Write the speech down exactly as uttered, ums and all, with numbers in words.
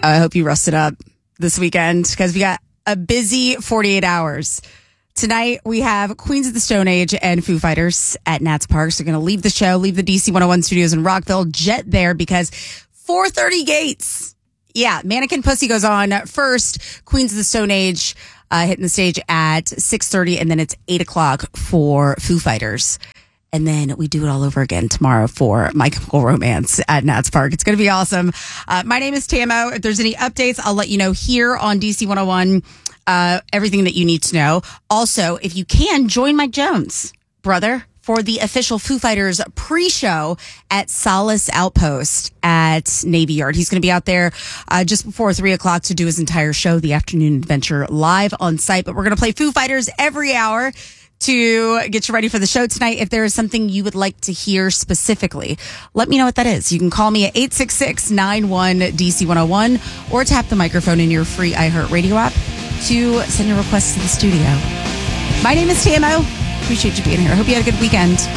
I hope you rested up this weekend because we got a busy forty-eight hours. Tonight, we have Queens of the Stone Age and Foo Fighters at Nats Park. So we're going to leave the show, leave the D C one oh one studios in Rockville, jet there because four thirty gates. Yeah, Mannequin Pussy goes on first. Queens of the Stone Age uh, hitting the stage at six thirty, and then it's eight o'clock for Foo Fighters. And then we do it all over again tomorrow for My Chemical Romance at Nats Park. It's going to be awesome. Uh, my name is Tamo. If there's any updates, I'll let you know here on D C one oh one. Uh, everything that you need to know. Also, if you can, join Mike Jones, brother, for the official Foo Fighters pre-show at Solace Outpost at Navy Yard. He's going to be out there uh, just before three o'clock to do his entire show, The Afternoon Adventure, live on site. But we're going to play Foo Fighters every hour to get you ready for the show tonight. If there is something you would like to hear specifically, let me know what that is. You can call me at eight six six, nine one, D C one oh one or tap the microphone in your free iHeartRadio app to send your requests to the studio. My name is Tamo. Appreciate you being here. I hope you had a good weekend.